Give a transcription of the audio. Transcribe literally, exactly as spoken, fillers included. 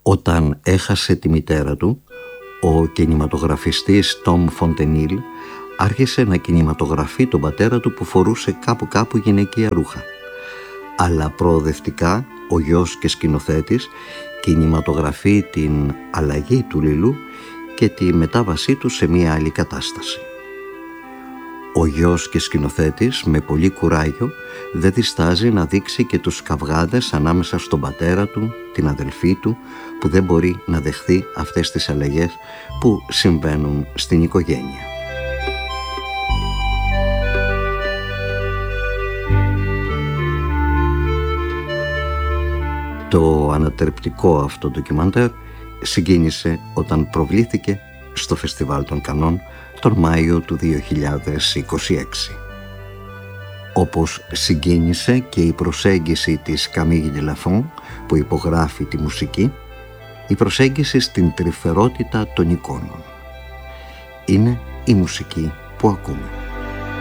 Όταν έχασε τη μητέρα του, ο κινηματογραφιστής Τόμ Φοντενίλ άρχισε να κινηματογραφεί τον πατέρα του που φορούσε κάπου κάπου γυναικεία ρούχα. Αλλά προοδευτικά ο γιος και σκηνοθέτης κινηματογραφεί την αλλαγή του Λιλού και τη μετάβασή του σε μια άλλη κατάσταση. Ο γιος και σκηνοθέτης με πολύ κουράγιο δεν διστάζει να δείξει και τους καυγάδες ανάμεσα στον πατέρα του, την αδελφή του, που δεν μπορεί να δεχθεί αυτές τις αλλαγές που συμβαίνουν στην οικογένεια. Το ανατρεπτικό αυτό ντοκιμαντέρ συγκίνησε όταν προβλήθηκε στο Φεστιβάλ των Κανών τον Μάιο του δύο χιλιάδες είκοσι έξι. Όπως συγκίνησε και η προσέγγιση της Καμίγ Λαφόν που υπογράφει τη μουσική, η προσέγγιση στην τρυφερότητα των εικόνων. Είναι η μουσική που ακούμε.